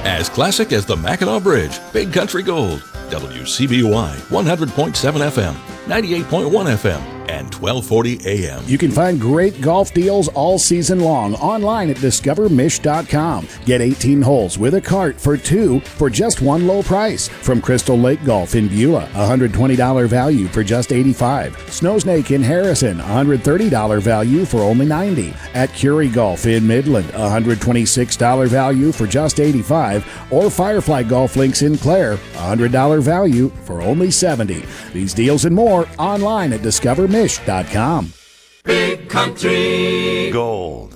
As classic as the Mackinac Bridge, Big Country Gold. WCBY 100.7 FM, 98.1 FM, and 1240 AM. You can find great golf deals all season long online at discovermish.com. Get 18 holes with a cart for 2 for just one low price. From Crystal Lake Golf in Beulah, $120 value for just $85. Snowsnake in Harrison, $130 value for only $90. At Curie Golf in Midland, $126 value for just $85. Or Firefly Golf Links in Clare, $100 value for only $70. These deals and more online at discovermish.com. Big Country Gold.